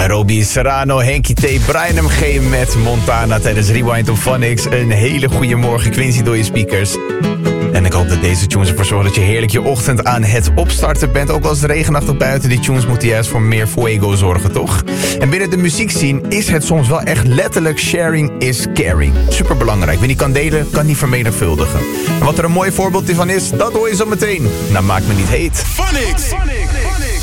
Robbie Serrano, Henky T, Brian MG met Montana tijdens Rewind of Phonics. Een hele goede morgen, Quincy, door je speakers. En ik hoop dat deze tunes ervoor zorgen dat je heerlijk je ochtend aan het opstarten bent. Ook als het regenachtig buiten, die tunes moeten juist voor meer fuego zorgen, toch? En binnen de muziekscene is het soms wel echt letterlijk sharing is caring. Superbelangrijk. Wie niet kan delen, kan niet vermenigvuldigen. En wat er een mooi voorbeeld van is, dat hoor je zo meteen. Nou, maak me niet heet. Phonics!